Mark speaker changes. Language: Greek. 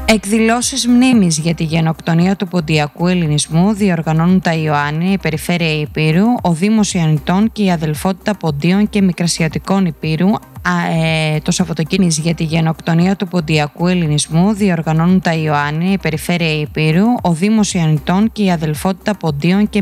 Speaker 1: Εκδηλώσεις μνήμης για τη γενοκτονία του Ποντιακού Ελληνισμού διοργανώνουν τα Ιωάννη, η Περιφέρεια Ηπείρου, ο Δήμος Ιωνιτών και η Αδελφότητα Ποντίων και Μικρασιατικών Ηπείρου. Το Σαββατοκύριακο για τη γενοκτονία του Ποντιακού Ελληνισμού διοργανώνουν τα Ιωάννη, η Περιφέρεια Ηπείρου, ο Δήμος Ιωνιτών και η Αδελφότητα Ποντίων και